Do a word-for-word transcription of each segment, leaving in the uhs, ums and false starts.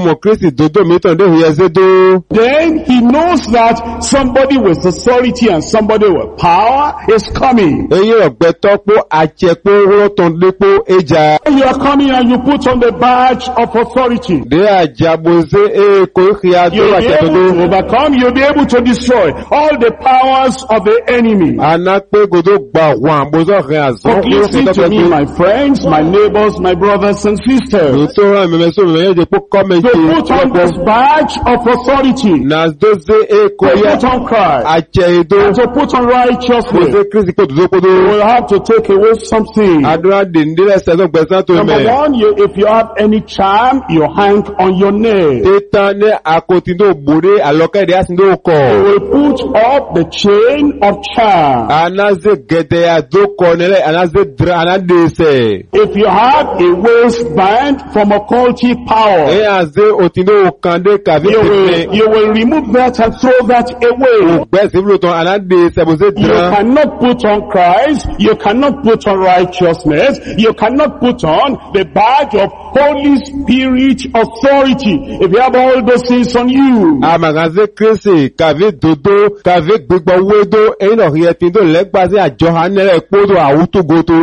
mo Kristi dodo mi ton de huyezedo. Then he knows that somebody with authority and somebody with power is coming. Eyin ogbe topo achepo roton lepo eja. You are coming and you put on the badge of authority. De ajaboze e ko khia do You'll be able achedo. to overcome, you'll be able to destroy all the powers of the enemy. Anape godo gba wan bozo re azon. But listen to me, my friends, my neighbors, my brothers and sisters. To ran me so me je po comment. To put on this badge of authority. Na doze e ko To ya put on Christ. achedo. And to put on righteousness. Boze Kristi ko dozo You kodo. will have to take away something. Adura de ndile saison gbesan to Number me. one, you, if you have any charm, you hang on your nail. Tetan ne akotindo bore alokede asindo You ko. will put up the chain of charm. Anaze gede ado konele anaze dra anadese. If you have a waistband from occultic E power, aze otindo okande you kavite. will, you will remove that and throw that away. Gbesi vloton anadese boze You dra. cannot put on Christ, you cannot put on righteousness, you cannot put on the badge of Holy Spirit authority if you have all those things on you. Amagaze Kristi kave dodo kave gbegbo wedo eyin orietindo legbaze ajohanere podo awutu goto.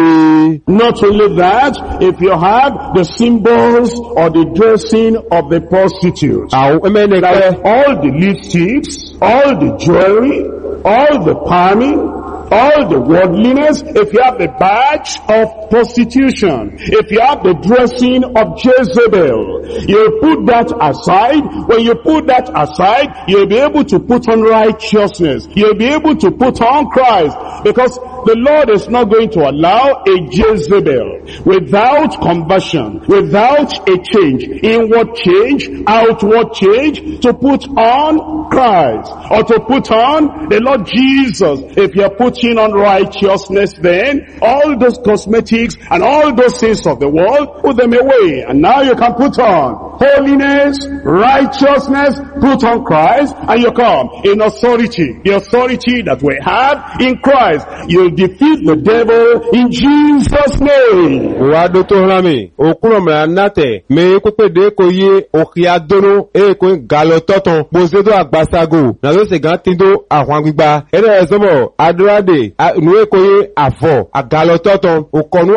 Not only that, if you have the symbols or the dressing of the prostitute, Awu emene like ke all the lipsticks, all the jewelry, all the palming, all the worldliness, if you have the badge of prostitution, if you have the dressing of Jezebel, you put that aside. When you put that aside, you'll be able to put on righteousness. You'll be able to put on Christ, because the Lord is not going to allow a Jezebel without conversion, without a change, inward change, outward change, to put on Christ or to put on the Lord Jesus. If you're putting on righteousness, then all those cosmetics and all those things of the world, put them away. And now you can put on holiness, righteousness, put on Christ, and you come in authority. The authority that we have in Christ. You'll defeat the devil in Jesus' name. wado to rami okuno me anate me kupe de ko ye okia dono e ko galo toton bozedo agbasago na lo se gan tindo àwọn gbigba ere ezomo adurade nu e ko ye afo agalo toton okonu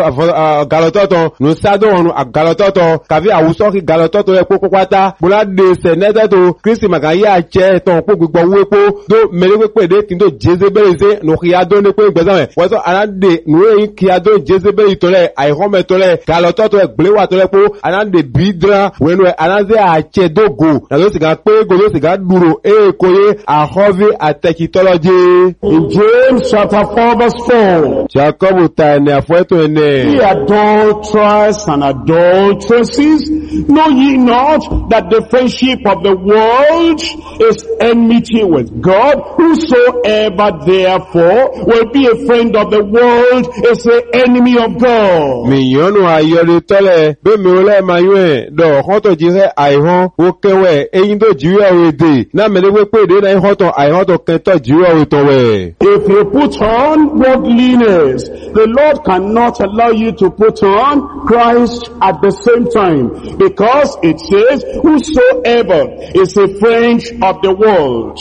afo galo toton nu sado onu agalo toton kavi awuso ki galo toton e popo pata bola de se neteto Kristi magaye ache ton po gbigbo wepo do mele pe de tindo Jezebel se no kia do ne pe gbezan waso anade nu e ki ado Jezebel itole aihome tole galototo eglewa tole po anande bidra wenu anaze achedogo na lo siga pe go lo siga duro e koye ahovi atekitology. In James chapter four verse four. Jacob ta ni afoeto ene. Ye adulterers and adulteresses, know ye not that the friendship of the world is enmity with God? Whosoever therefore will be a friend of the world is the enemy of God. Mi yonu ayori tole be mi ole mayue do hoto jire aihon o kewe eyin do jiwe ode na melewe pe de na hoto aihoto kento jiwe oto we. If you put on godliness, the Lord cannot allow you to put on Christ at the same time, because it says, whosoever is a friend of the world,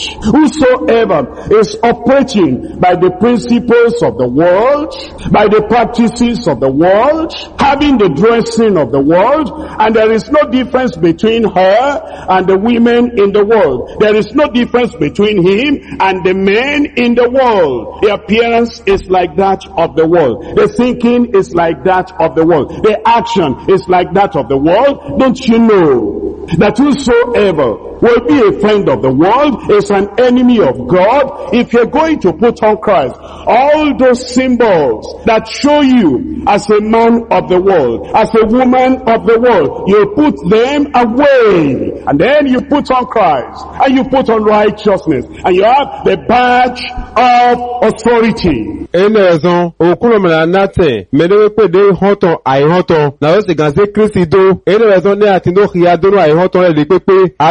whosoever is operating by the principles of the world, by the practices of the world, having the dressing of the world, and there is no difference between her and the women in the world. There is no difference between him and the men in the world. The appearance is like that of the world. The thinking is like that of the world. The action is like that of the world. Don't you know that whosoever will be a friend of the world is an enemy of God? If you're going to put on Christ, all those symbols that show you as a man of the world, as a woman of the world, you put them away. And then you put on Christ, and you put on righteousness, and you have the badge of authority. Ene ezon okuno mena nate medewe pe de hoto aihoto na lo se ganse Kristi do ene ezon ne atindo khia do aihoto le pepe adura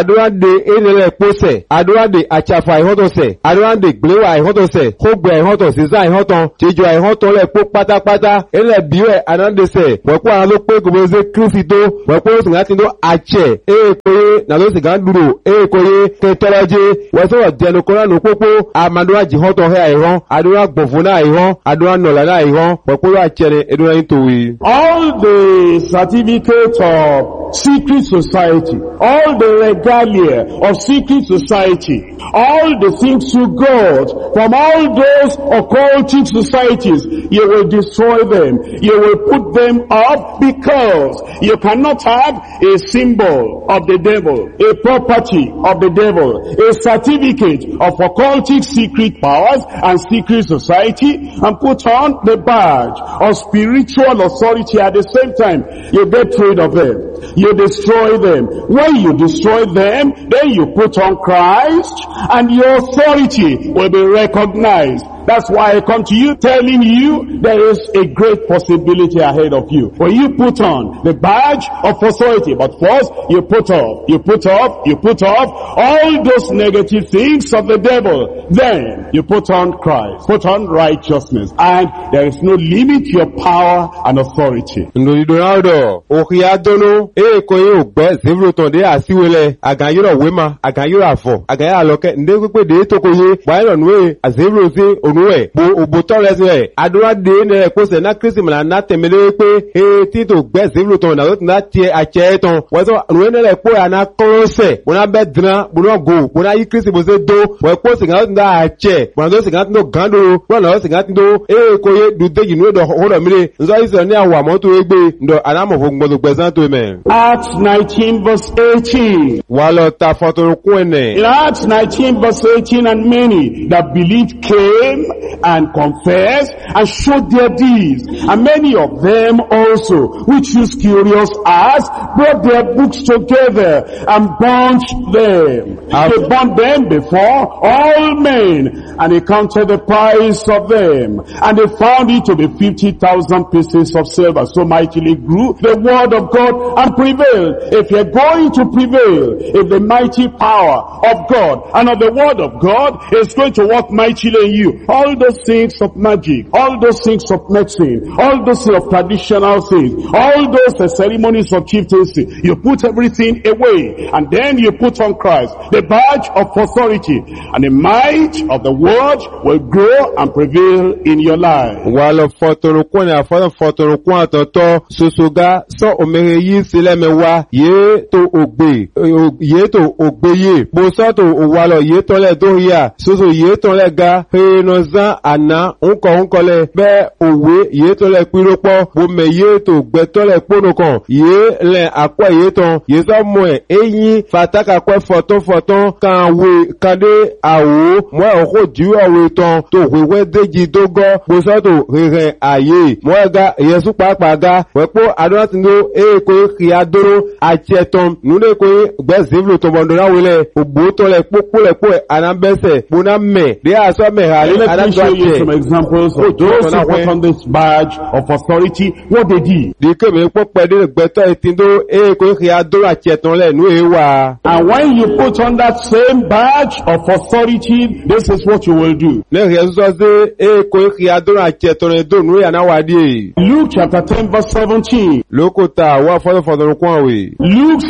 de enele kpose adowa de atsafa ihɔtɔsɛ adowa de gbewa ihɔtɔsɛ kogbe ihɔtɔ sisan ihɔtɔ tsedzo ihɔtɔ le kpo pátápátá ele biwɛ anadesɛ wɛkpo analo kpe gobeze kristi do wɛkpo sigan ti do atsɛ eye koye nalo sigan duro eye koye ketɔlɔdze wɛsɛ wɔ dɛnu kɔla nu kpokpo amadowa dzihɔtɔ hɛ ayihɔ adowa gbɔfo na ayihɔ adowa nɔla na ayihɔ wɛkpo do atsɛ ne edowa yi towe. All the certificates of secret society, all the regalia of secret society, all the things you got from all those occultic societies, you will destroy them. You will put them up because you cannot have a symbol of the devil, a property of the devil, a certificate of occultic secret powers and secret society, and put on the badge of spiritual authority at the same time. You get rid of them. You destroy them. When you destroy them, then you put on Christ and your authority will be recognized. That's why I come to you telling you there is a great possibility ahead of you. When you put on the badge of authority, but first you put off, you put off, you put off all those negative things of the devil. Then you put on Christ, put on righteousness, and there is no limit to your power and authority. Ndonaldo, okiadono, e koye ogbe, zevro tonde asiwele, aganyoro wema, aganyoro afo, aganyoro aloke, ndekwe de tokoye, bayo nwe, azevro zi, onuwe, bo obotore zwe, adora de ne kose na Kristi mala na temele pe, e tito gbe zevro tonde na na tie ache ton, wazo nwe ne le po ana konse, bona bedna, bona go, bona yi Kristi boze do, we po singa na ache, bona do singa no gando, bona do singa ndo, e koye du deji nwe do hodo mire, nzo ise ni awa mo to egbe, ndo anamo fo gbodo gbezan to me. Acts nineteen verse eighteen. Walo ta fotoro kwene. In Acts nineteen verse eighteen, and many that believed came and confessed and showed their deeds. And many of them also, which used curious eyes, brought their books together and burnt them. They burnt them before all men, and they counted the price of them. And they found it to be fifty thousand pieces of silver. So mightily grew the word of God and prevailed. If you're going to prevail, if the mighty power of God and of the word of God is going to work mightily in you, all those things of magic, all those things of medicine, all those things of traditional things, all those uh, ceremonies of chieftaincy, you put everything away, and then you put on Christ, the badge of authority, and the might of the word will grow and prevail in your life. Walo fotoro kwene afo fotoro kwa toto sosoga so omere yi sile mewa ye to ogbe ye to ogbe ye bo so to walo ye to le do ya soso ye to le ga he no zan ana unko unko le be owe ye to le piropo bo me ye to gbe to le pono kan ye le akwa ye ton ye so mo e eyin fataka kwa foto foto kan we kade awo mo o ko ju awo ton to wewe deji dogo bo so to rere aye mo ga yesu papa ga wepo adora tindo e ko ki adoro acheton nune ko gbe zevlo to bondora wele ogbo to le popo le po anambese bona me de aso me hale Let me show you some examples of those who put on this badge of authority, what they did. Di ke me po pe de gbeto etindo e ko ki adoro acheton le nu e wa. And when you put on that same badge of authority, this is what you will do. Le yesu ze e ko ki adoro acheton e do nu ya na wadi. Luke chapter ten verse seventeen. Lokota wa fo fo do kwa we. Luke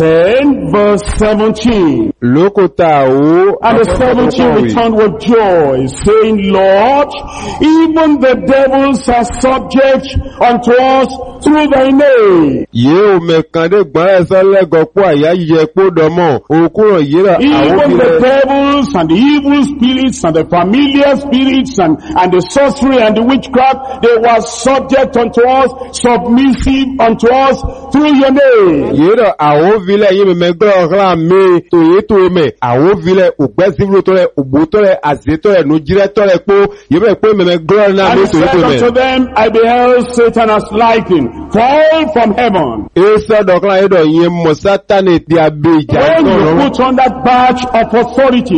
ten verse seventeen. Lokota o and the seventeen returned with joy, saying, Lord, even the devils are subject unto us through thy name. Ye o me kande gba eso lego po aya ye po domo o kuro yera even the devils and the evil spirits and the familiar spirits and, and the sorcery and the witchcraft, they were subject unto us, submissive unto us through your name. Yera awo vile ye me gro ran me to ye to me awo vile ogbe sivro to le ogbo to le azeto le no jire to le po ye me pe me me gro na me to ye to me. And to them, I beheld Satan as lightning fall from heaven. Eso do kla edo yen mo Satan ti abeja. When you put on that badge of authority,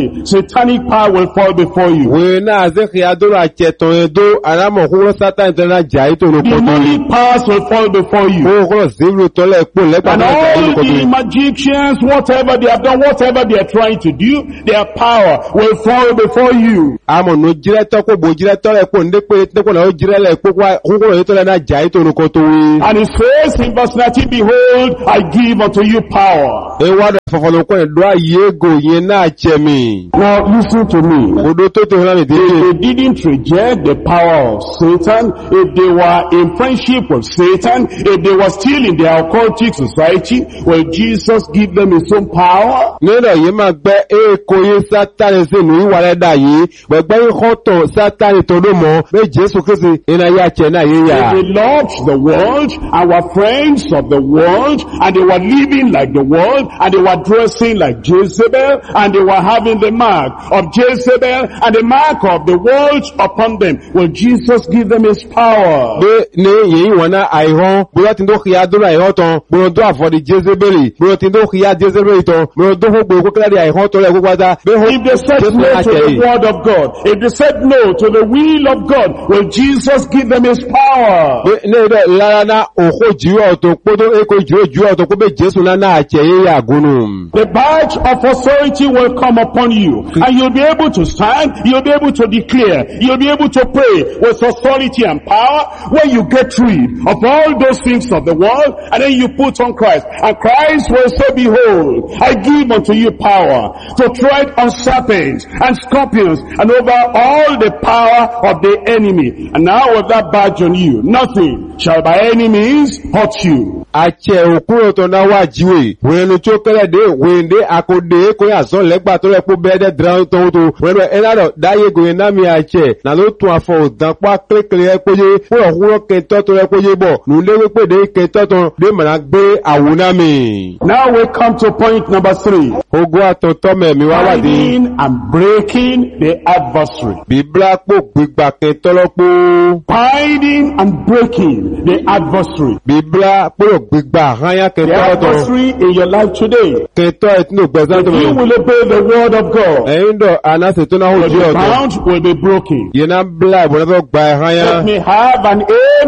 every satanic power will fall before you. We na zeki adoro acheton edo aramo kuro satan tena jai to no koto. Demonic powers will fall before you. Ko ko zibru tole po lepa And na jai all no koto. the magicians, whatever they have done, whatever they are trying to do, their power will fall before you. Amo no jire to ko bo jire to le po nde pe te ko na o jire le po kwa ko ko to le na jai to no koto we. And it says in verse nineteen, behold, I give unto you power. E wa do fofolo ko do aye go yen na chemi. Now listen to me. Odo to to na mi If de. they didn't reject the power of Satan, if they were in friendship with Satan, if they were still in their occultic society, will Jesus give them his own power? Nínú yìí máa gbẹ́ èkó yí sátánì sí ìlú ìwà rẹ̀ dà yìí, gbẹ̀gbẹ́ ìkọ́tọ̀ sátánì tó ló mọ́, bí Jésù Kristi iná yá jẹ náà yé yà. They loved the world and were friends of the world, and they were living like the world, and they were dressing like Jezebel, and they were having the mark of Jezebel and the mark of the world upon them. Will Jesus give them his power? Bí ní yìí wọn náà àìhán, bóyá tí ń tó kìí adúrà àìhán tán, bóyá tó àfọ̀dí Jezebeli, bóyá tí ń tó kìí Jezebeli tán, bóyá tó kó gbogbo kíláàdì àìhán tó lẹ̀ gbogbo ata, bí ó If they said Jésù no náà to jẹ the yìí. word of God, if they said no to the will of God, will Jesus give them his power? Bí ní ìdọ̀ lára náà òkú jìúọ̀ tó kó tó èkó jìúọ̀ jìúọ̀ tó kó bí Jésù náà náà jẹ yé yà gúnnù. The badge of authority will come upon you, and you'll be able to stand, you'll be able to declare, you'll be able to pray with authority and power when you get rid of all those things of the world, and then you put on Christ. And Christ will say, behold, I give unto you power to tread on serpents and scorpions and over all the power of the enemy. And now with that badge on you, nothing shall by any means hurt you. Àchẹ òkúrò tó náà wà jíwè, wèénu tó kẹ́lẹ̀ dé, wèéndé àkódé kó yà sọ lẹ́gbà tó lẹ́pọ̀ bẹ́ẹ̀dẹ̀ dìrán tó tó, wèénu ẹ̀nàdọ̀ dáyé gòyè náà mi àchẹ, nà ló tún àfọ̀ òdàpá kékeré ẹ̀kóyé, fún ọ̀húnrọ̀ kẹtọ́ tó lẹ́kóyé bọ̀, nùlé wípé dé kẹtọ́ tó dé mọ̀nà gbé àwòrán mi. Now we come to point number three. Ogun àtọ̀tọ̀ mẹ̀mí wá wà dé. Binding and breaking the adversary. Bíbélà pò gbígbà kẹtọ́ lọ́pọ̀. Binding and breaking the adversary. Bíbélà pò gbígbà hányá The kẹtọ́ lọ́tọ̀. adversary in your life today. Kẹtọ́ ẹ̀tínú gbẹ̀sán tó If you mẹ̀. will obey the word of God, Ẹ̀yin dọ̀ ànáṣe tó náà ó your jí ọ̀tọ̀. bound will be broken. Yẹn náà bílà ìbọn tó gba ẹ̀ hányá. Let me have an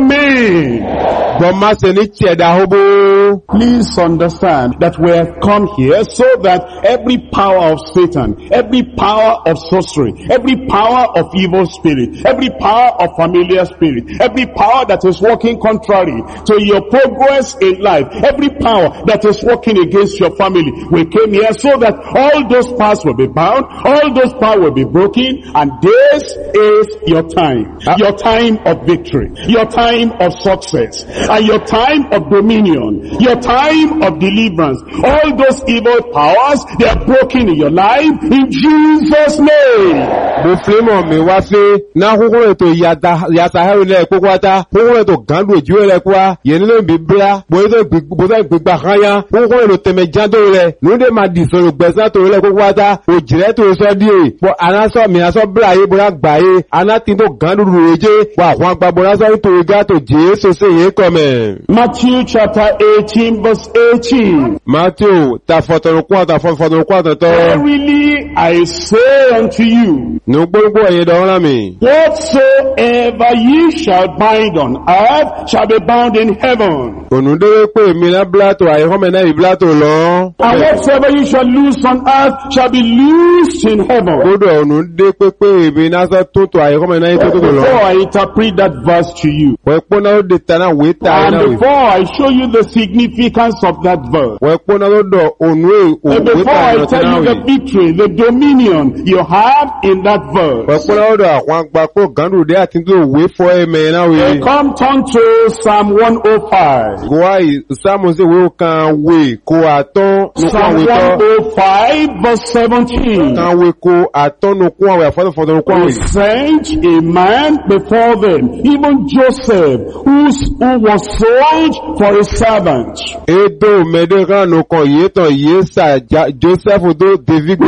amen. Gbọ́n má ṣe ní tiẹ̀dá hóbó. Please understand that we have come here so that every power of Satan, every power of sorcery, every power of evil spirit, every power of familiar spirit, every power that is working contrary to your progress in life, every power that is working against your family, we came here so that all those powers will be bound, all those powers will be broken, and this is your time. Your time of victory, your time of success, and your time of dominion, your time of deliverance. All those evil powers, they are broken in your life in Jesus' name. Mo fi mọ̀ mi wá fẹ́ náà kúkúrò ètò yàtà ẹrù lẹ́ kókó wáta, kúkúrò ètò gàndù ìjú rẹ̀ kúwá, yẹn nínú bíbélà, bóyá ìgbìgbà hányá, kúkúrò ètò tẹ̀mẹ̀ jándó rẹ̀, lóde máa dì sọ̀rọ̀ gbẹ̀sán tó rẹ̀ kókó wáta, òjìrẹ́ tó sọ díè, bọ̀ anásọ̀ mi asọ́ bíra yé bọ́lá gbà yé, anátí tó gàndù rẹ̀ jẹ́, wà àwọn agbábọ́lá sọ́rí tó rí gátò Jésù sí yé kọ́mẹ̀. Matthew chapter eighteen verse eighteen. Matthew, ta fọ̀tọ̀rùkú àtà fọ̀tọ̀rùkú àtàtọ̀. Verily I say unto you, Nù gbogbo ẹ̀yẹ dọ̀ọ́rọ̀ mi. whatsoever ye shall bind on earth shall be bound in heaven. Ònùdéwé pé mi ná bílátò àìhọ́mẹ̀ náà ìbílátò lọ. And whatsoever ye shall loose on earth shall be loosed in heaven. Gbọ́dọ̀ ònùdé pépé èmi náà sọ tótó àìhọ́mẹ̀ náà tó tótó lọ. Before I interpret that verse to you, Wọ́n pọ́n náà ó de tànà wé tà ẹ̀ náà and wé. before I show you the significance of that verse, Wọ́n pọ́n náà ó dọ̀ ònú and wé before tà I ẹ̀ tell náà you wé. the victory, the dominion you have in that Wọ́n verse, pọ́n náà ó dọ̀ àwọn agbákò gàndùdé àti tó wé fọ́ ẹ̀mẹ̀ náà wé. we come turn to Psalm one oh five. Kò wá ìsámu sí ìwé kan wé kó àtọ́ nukú Psalm àwé tọ́. one oh five verse seventeen. Kan wé kó àtọ́ nukú àwé àfọ́tọ̀fọ́tọ̀ nukú He àwé. sent a man before them, even Joseph, who's, who was sold for a servant. Edo mẹ́dẹ́gán nukọ̀ yé tán yé sà Joseph tó David Whose tó.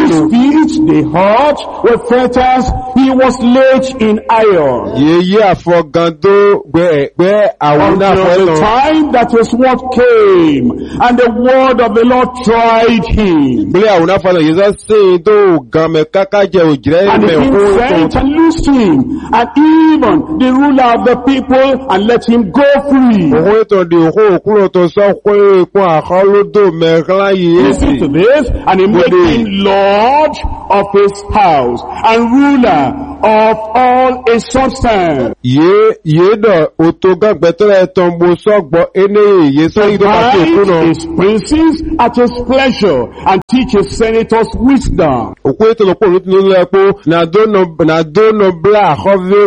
feet they hurt with fetters, he was laid in iron. Yeye afọgando gbẹ gbẹ àwọn náà Until the fọlọ. time that his word came, and the word of the Lord tried him. Gbẹ àwọn náà fọlọ yìí sọ sí tó gan mẹ káká jẹ òjìrẹ́ And the mẹ king fún sent tó. and loosed him, and even the ruler of the people, and let him go free. Òhun ètò di òhun òkúrò tó sọ pé ìpọn àkọlódò mẹ́kànlá yìí Listen to èsì. this, and he made him Lord of his house, and ruler of all his substance. Yé yé dọ̀ òtò gàgbẹ́ tó rẹ̀ tán mo sọ́gbọ́ ẹni yé sọ yìí tó bá tó kú Bind náà. his princes at his pleasure, and teach his senators wisdom. Òkú ètò lọ́pọ̀ ló ti ní lọ́yẹ̀ pé nàdónà bla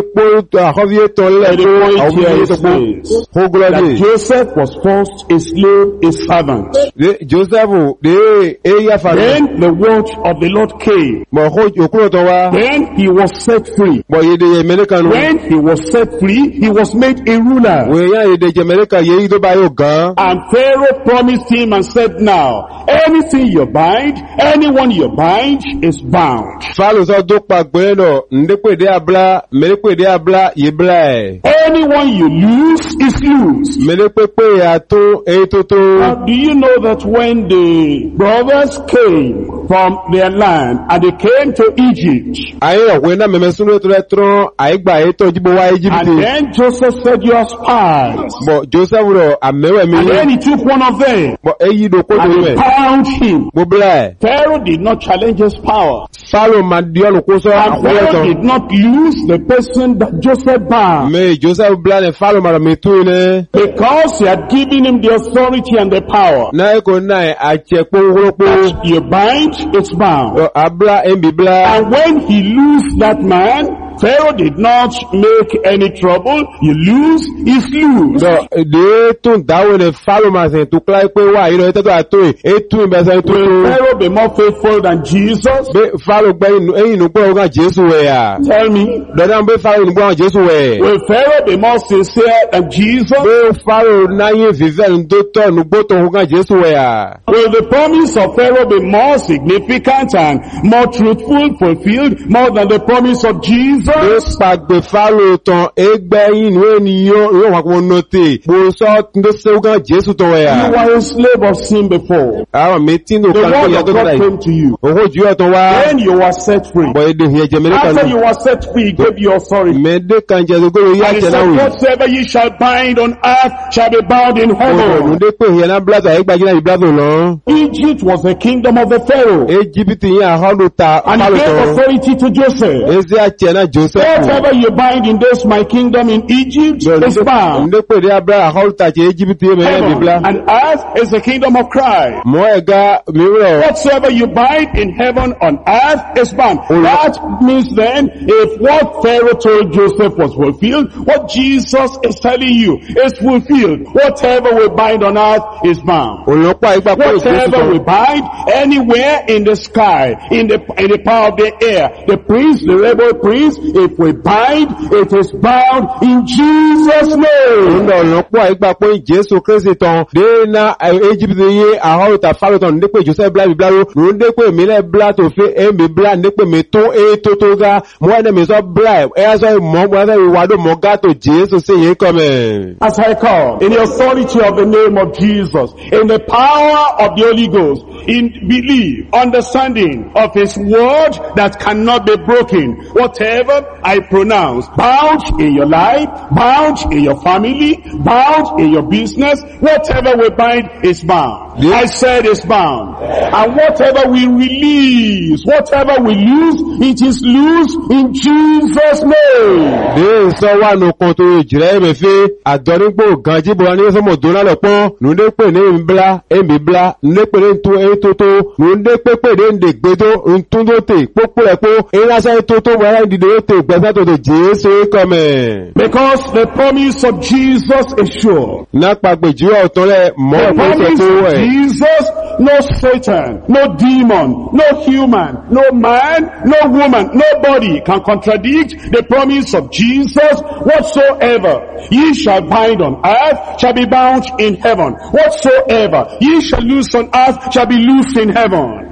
àkọ́fíé tán lẹ́ẹ̀kọ́ àwọn ọmọ ẹ̀yẹ tó pọ̀. Ó gbọ́dọ̀ That dé. Joseph was first a slave, a servant. Joseph dé éyà fàdé. Then the word of the Lord came. Mọ̀ òkúrò tán wá. Then he was set free. Mọ̀ yéde yẹ mẹ́ríkà nù. When he was set free, he was made a ruler. Wèyàn yéde jẹ mẹ́ríkà yẹ yí tó bá yóò gan. And Pharaoh promised him and said, now, anything you bind, anyone you bind is bound. Fálù sọ tó pa gbẹ́rẹ́ lọ, ǹdẹ́pẹ̀dẹ́ abúlá, mẹ́rípẹ̀dẹ́ abúlá yé bílá ẹ̀. Anyone you lose is loose. Mẹ́rípẹ̀pẹ̀ àtó èyí tó tó. Now, do you know that when the brothers came from their land and they came to Egypt, Ayé ọ̀pẹ́ náà mẹ́mẹ́ súnú ètò rẹ̀ tán àìgbà ètò jíbo wá and Íjíbítì. then Joseph said, you are spies. Bọ̀ Joseph rọ̀ àmẹ́wẹ̀ mi And ní. then he took one of them Bọ̀ èyí ló kó tó and he mẹ́. bound him. Mo bílá ẹ̀. Pharaoh did not challenge his power. Fálù máa di ọ̀nà kó sọ And àkúrẹ́ Pharaoh tán. did not lose the person that Joseph bound. Mẹ́ Joseph bílá ní Fálù máa mi tú ní. Because he had given him the authority and the power. Náà ẹ̀kọ́ náà àjẹpọ̀ wúrọ́pọ̀. You bind, it's bound. Abúlá ẹ̀mí bílá. And when he loosed that man, Pharaoh did not make any trouble. You lose, he's loose. Dọ̀ èdè tún dáwọ́ ní Fálù máa sẹ̀ tó kíláyé pé wà ìrọ̀ ètò àtó ètò ìbẹ̀sẹ̀ tó Will tó. Pharaoh be more faithful than Jesus? Bẹ́ Fálù gbẹ́ ẹ̀yìn nùgbọ́ ọ̀gá Jésù wẹ̀ yà. Tell me. Dọ̀dá bẹ́ Fálù nùgbọ́ ọ̀gá Jésù wẹ̀. Will Pharaoh be more sincere than Jesus? Bẹ́ Fálù náyé fìfẹ́ nùdó tọ̀ nùgbó tó ọ̀gá Jésù wẹ̀ yà. Will the promise of Pharaoh be more significant and more truthful, fulfilled, more than the promise of Bẹ́ Jesus? pàgbé Fálù tán ẹgbẹ́ inú ènìyàn yóò wà kó nọ́tẹ̀. Bó sọ tó ṣe ọ̀gá Jésù tó wẹ̀ yà. You were a slave of sin before. Àwọn mẹ́tí nù The kan tó word yà of tó God tẹ̀lé. came to you. Òkú jù ọ̀ tán wá. Then you were set free. Bọ̀ èdè ìyẹn jẹ mẹ́ríkà After nù. you were set free, he gave you authority. Mẹ́dé kan jẹ́ gbogbo yà And he jẹ́ náà said, wì. whatsoever ye shall bind on earth shall be bound in heaven. Òdè pé ìyẹn náà blázà ẹgbàjí náà ìblázà lọ. Egypt was the kingdom of the Pharaoh. Íjíbítì yẹn àhọ́lù ta And he Fálù gave tán. authority to Joseph. Ezi àti ẹ̀nà Joseph. Whatever you bind in this my kingdom in Egypt is bound. Ndé pè dé abúlá àhọ́lù ta ti Íjíbítì yẹn mẹ́rin Heaven bíblá. and earth is the kingdom of Christ. Mọ́ ẹ̀gá mìíràn. Whatsoever you bind in heaven on earth is bound. That means then, if what Pharaoh told Joseph was fulfilled, what Jesus is telling you is fulfilled. Whatever we bind on earth is bound. Òyìnbó ìgbà pé ìgbésù Whatever we tán. bind anywhere in the sky, in the in the power of the air, the prince, the rebel prince, if we bind, it is bound in Jesus' name. Ndọ̀ òyìnbó ìgbà pé Jésù Kristi tán. Dé na Íjíbítì yẹn àhọ́lù ta Fálù tán. Ndé pé Joseph blá bíblá ro. Ndé pé mílẹ̀ blá tó fi ẹ̀mí blá. Ndé pé mi tó ètò tó ga. Mọ́ ẹni mi sọ blá. Ẹ̀yà sọ ìmọ̀ mọ́ ẹni ìwádò mọ́ gátò Jésù sí yẹn kọ́ mẹ́. As I call, in the authority of the name of Jesus, in the power of the Holy Ghost, in belief, understanding of His word that cannot be broken, whatever I pronounce, bound in your life, bound in your family, bound in your business, whatever we bind is bound. Yeah. I said is bound. And whatever we release, whatever we lose, it is loose in Jesus' name. Dé sọ wà nù kan tó jìrẹ́ ẹ̀mẹ̀fẹ́ àdọ́rígbò gan jíbo wa ní sọmọ dóná lọ́pọ́n nùdé pè ní ìbílá èmìbílá nùdé pè ní ntú ètótó nùdé pépè ní ndè gbẹdó ntúndótè pópó ẹ̀pó ìránṣẹ́ ètótó wẹ́rẹ́ ìdìdè ètò ìgbẹ́sẹ̀ tó tè Jésù kọ́mẹ̀. Because the promise of Jesus is sure. Nápa gbèjú ọ̀tọ́ rẹ̀ mọ́ The ẹ̀kọ́ promise ìṣẹ̀tó of ẹ̀. Jesus, no Satan, no demon, no human, no man, no woman, nobody can contradict the promise of Jesus. Whatsoever ye shall bind on earth shall be bound in heaven. Whatsoever ye shall loose on earth shall be loosed in heaven.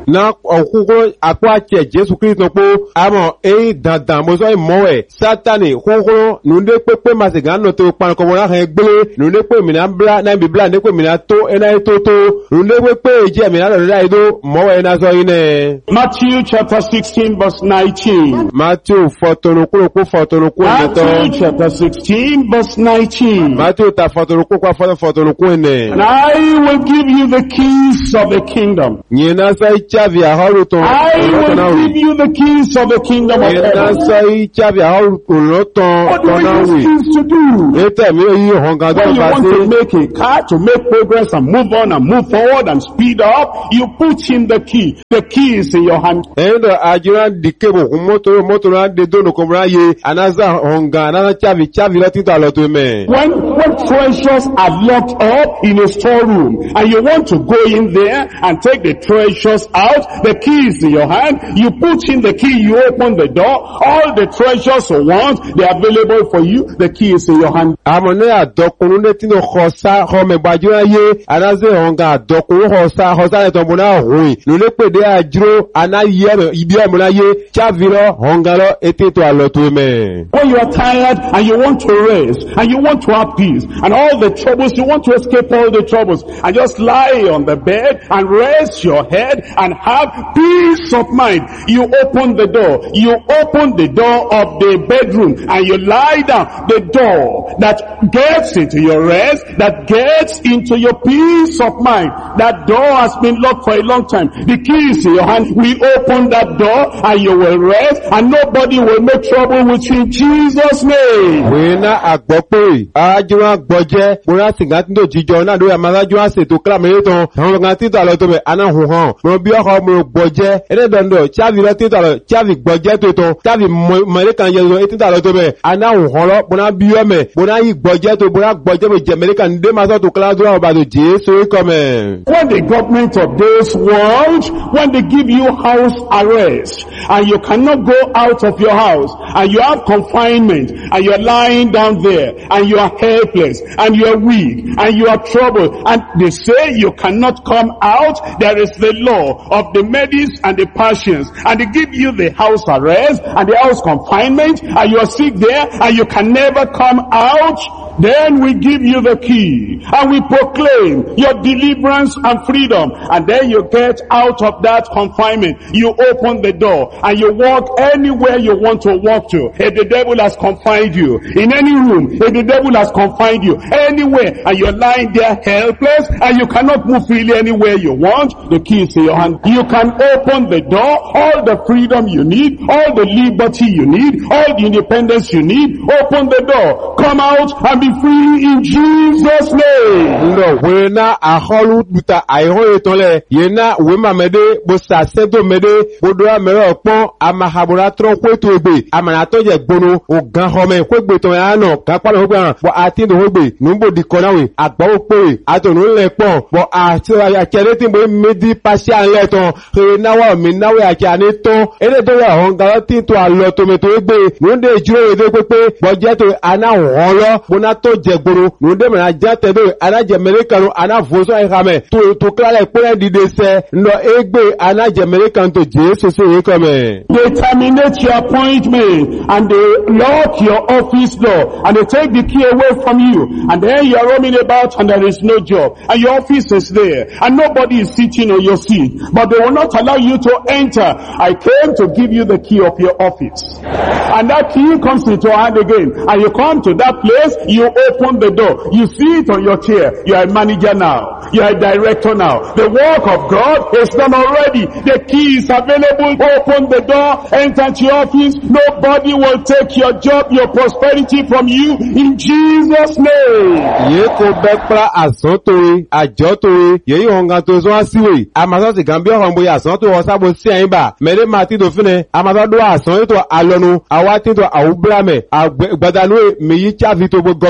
na okukuro akwa che Jesu Kristo po amo e dandan mo so imowe Satani kokoro nunde pepe masigan no to pan ko wona he gbele nunde pe mi na bla na biblia ne pe mi na to ena to to nunde pepe je mi na lo dai do mowe na so ine. Matthew chapter sixteen verse nineteen. Matthew fourteen ko ko fourteen ko Matthew chapter sixteen verse nineteen. Matthew ta fourteen ko ko fourteen ko ine. And I will give you the keys of the kingdom. Nyena sai chavi a haruto. I will give you the keys of the kingdom of Nyena heaven. sai chavi a haruto ton What do we tonawi. use to do? Ete mi yi honga do When you want to ba make a car, to make progress and move on and move forward and speed up, you put in the key. The key is in your hand. endo ajira dikebo moto moto na de do no komra ye anaza honga anaza chavi chavi lo tinto alo to me. When, when treasures are locked up in a storeroom and you want to go in there and take the treasures out, the key is in your hand. You put in the key, you open the door. All the treasures you want, they are available for you. The key is in your hand. Amone adokunu ne tino khosa khome bajura ye anaze honga adokunu khosa khosa ne tombona hui nule pede ajro ana ye ibi amona ye chaviro honga lo ete to alo to me. When you are tired and you want to rest and you want to have peace and all the troubles, you want to escape all the troubles and just lie on the bed and rest your head and have peace of mind. You open the door. You open the door of the bedroom and you lie down. The door that gets into your rest, that gets into your peace of mind. That door has been locked for a long time. The key is in your hand. We open that door and you will rest and nobody will make trouble with you in Jesus' name. Wena agbope ajro agboje bora singa tindo jijo na do amarajo aseto klamere ton àwọn kan tinto alo to me ana hu han mo bi oko mo gboje ene dondo chaviro tinto alo chavi gboje to ton chavi mo kan ye lo tinto alo to me ana hu han lo bona bi o me bona yi gboje to bona gboje mo je American de ma so to class do about Jesu come. When the government of this world, when they give you house arrest and you cannot go out of your house and you have confinement and you're lying down there and you are helpless and you are weak and you are troubled and they say you cannot come out, there is the law of the Medes and the Persians and they give you the house arrest and the house confinement and you are sick there and you can never come out. Then we give you the key and we proclaim your deliverance and freedom. And then you get out of that confinement. You open the door and you walk anywhere you want to walk to. If the devil has confined you in any room, if the devil has confined you anywhere and you're lying there helpless and you cannot move freely anywhere you want, the key is in your hand. You can open the door, all the freedom you need, all the liberty you need, all the independence you need. Open the door. Come out and be free in Jesus' name. No, wena aholu buta aiho etole yena wema mede bo sasedo mede bodo amere opon amahabura tron kwetu egbe amana toje gbonu ogan home kwegbe ton yana kapa no gbe bo atindo ogbe numbo dikonawe agbawo pe atonu lepon bo ati ya keretin bo medi partial leton re nawa mi nawe akani ton ere do ya honga tin to alo to me to egbe nde juro ede pepe bo je to ana holo bona to jegboro nde me na jate do anaje americano ana vozo ehame to to kala ipore dide se ndo egbe anaje american to Jesu se e come. They terminate your appointment and they lock your office door and they take the key away from you and then you are roaming about and there is no job and your office is there and nobody is sitting on your seat but they will not allow you to enter. I came to give you the key of your office and that key comes into your hand again and you come to that place, you open the door, you sit on your chair, you are a manager now, you are a director now. The work of God is done already. The key is available. Open the door, enter to your office. Nobody will take your job, your prosperity from you in Jesus' name. Ye ko bekla azotoe ajotoe ye honga to zo asiwe amaso ti gambia hombo ya so to osabo si anba mere mati do fine amaso do ason to alonu awati to awubrame agbadanu meyi chavi to gogo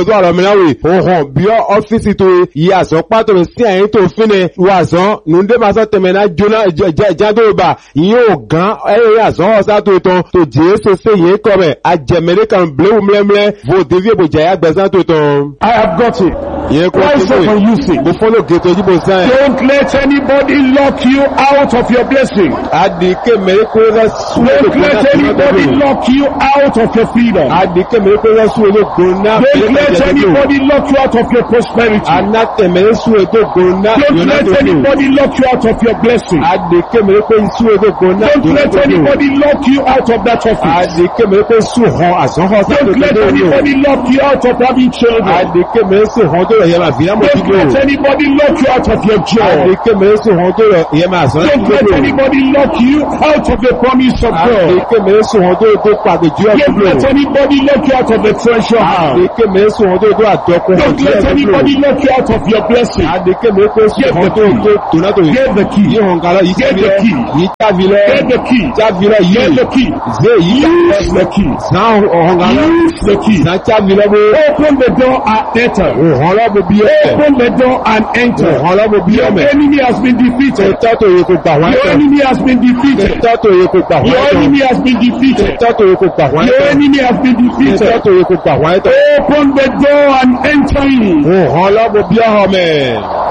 ọdún àrọ̀ mìíràn wè ó hàn bí ọ́fíìsì tó yí àsán pátó rẹ̀ sí àyín tó fínẹ̀ wọ àsán nùdé máa sọ tẹ̀mẹ̀ náà jóná ìjádóòbà yóò gán ẹ̀rẹ́ àsán ọ̀sá tó tán tó jẹ́ sọ́sẹ́ yìí kọ́ mẹ́ ajẹ̀mẹ́rẹ́ kan bléwù mlẹ́mlẹ́ vò dévi èbòjà yà gbẹ̀sán tó tán. I have got it. Yẹn kọ́ Rise up and use it. mo fọ́lọ́ gètò ojúbọ sáyẹn. Don't let anybody lock you out of your blessing. Adìkẹ́ mẹ́rẹ́ kó rẹ́ sún Don't let anybody lock you out of your freedom. Adìkẹ́ mẹ́rẹ́ kó rẹ́ sún ológun náà. Don't let anybody lock you out of your prosperity. Anátẹ̀ mẹ́rẹ́ sún ológun náà. Don't let anybody lock you out of your blessing. Adìkẹ́ mẹ́rẹ́ kó sún ológun náà. Don't let anybody lock you out of that office. Adìkẹ́ mẹ́rẹ́ kó sún hàn àsánhàn sáà tó Don't let anybody lock you out of having children. Adìkẹ́ mẹ́rẹ́ sún hàn tó rẹ̀ yẹ máa fi náà mọ̀ Don't let anybody lock you out of your job. Adìkẹ́ mẹ́rẹ́ sún hàn tó rẹ̀ yẹ máa sán. Don't let anybody lock you out of the promise of God. Adìkẹ́ mẹ́rẹ́ sún hàn tó tó pàdé jù Don't let anybody lock you out of the treasure house. Adìkẹ́ mẹ́rẹ́ sún hàn tó tó àtọkùn. Don't let anybody lock you out of your blessing. Adìkẹ́ mẹ́rẹ́ kó sún hàn tó tó tó náà tó yẹ. Get the key. Yí hàn kálọ̀ yí Get the key. yí tábìlẹ̀. Get the key. Tábìlẹ̀ yí. Get the key. Zé yí Use the key. sàn hàn kálọ̀. Use the key. Sàn tábìlẹ̀ bó. Open the door and enter. Hàn lọ́bù bí ẹ̀. Open the door and enter. Hàn lọ́bù bí Your ẹ̀mẹ̀. enemy has been defeated. Tẹ́tọ́ yẹ kó gbà wọ́n Your ẹ̀tọ́. enemy has been defeated. Tẹ́tọ́ yẹ kó gbà wọ́n Your ẹ̀tọ́. enemy has been defeated. Tẹ́tọ́ yẹ kó gbà wọ́n Your ẹ̀tọ́. enemy has been defeated. Tẹ́tọ́ yẹ kó gbà wọ́n ẹ̀tọ́. Open the door and enter in. Hàn lọ́bù bí ẹ̀họ̀ mẹ́.